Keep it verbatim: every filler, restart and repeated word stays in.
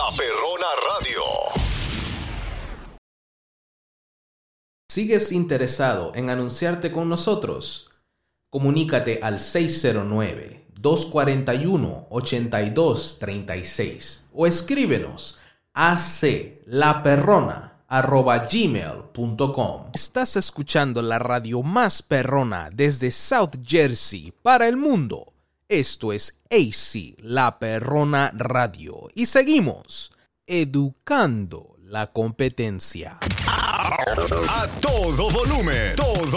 La Perrona Radio. ¿Sigues interesado en anunciarte con nosotros? Comunícate al seis cero nueve, dos cuatro uno, ocho dos tres seis o escríbenos a aclaperrona arroba gmail punto com. Estás escuchando la radio más perrona desde South Jersey para el mundo. Esto es A C, La Perrona Radio. Y seguimos educando la competencia. A todo volumen, todo